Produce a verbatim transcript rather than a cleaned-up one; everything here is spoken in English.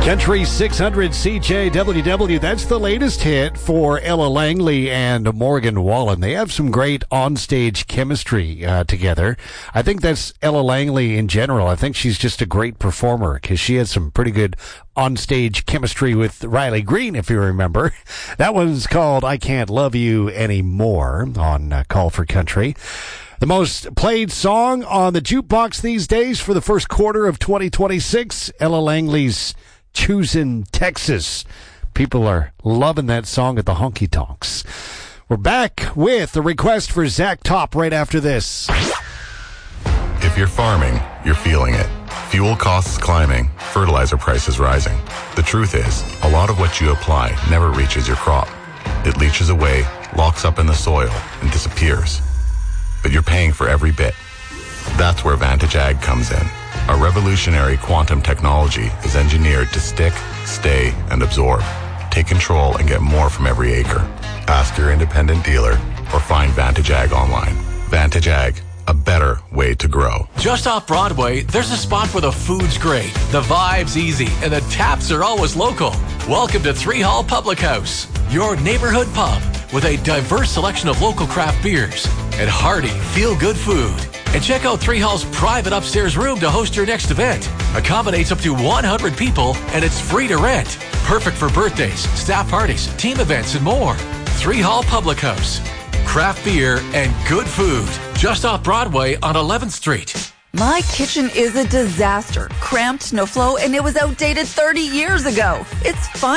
Country six hundred C J W W, that's the latest hit for Ella Langley and Morgan Wallen. They have some great onstage chemistry uh, together. I think that's Ella Langley in general. I think she's just a great performer because she had some pretty good onstage chemistry with Riley Green, if you remember. That one's called I Can't Love You Anymore on uh, Call for Country. The most played song on the jukebox these days for the first quarter of twenty twenty-six, Ella Langley's Choosing Texas. People are loving that song at the honky tonks. We're back with the request for Zach Top right after this. If you're farming, you're feeling it. Fuel costs climbing, fertilizer prices rising. The truth is, a lot of what you apply never reaches your crop. It leaches away, locks up in the soil, and disappears. But you're paying for every bit. That's where Vantage Ag comes in. Our revolutionary quantum technology is engineered to stick, stay, and absorb. Take control and get more from every acre. Ask your independent dealer or find Vantage Ag online. Vantage Ag, a better way to grow. Just off Broadway, there's a spot where the food's great, the vibe's easy, and the taps are always local. Welcome to Three Hall Public House, your neighborhood pub with a diverse selection of local craft beers and hearty, feel-good food. And check out Three Hall's private upstairs room to host your next event. Accommodates up to one hundred people, and it's free to rent. Perfect for birthdays, staff parties, team events, and more. Three Hall Public House. Craft beer and good food. Just off Broadway on eleventh Street. My kitchen is a disaster. Cramped, no flow, and it was outdated thirty years ago. It's fine.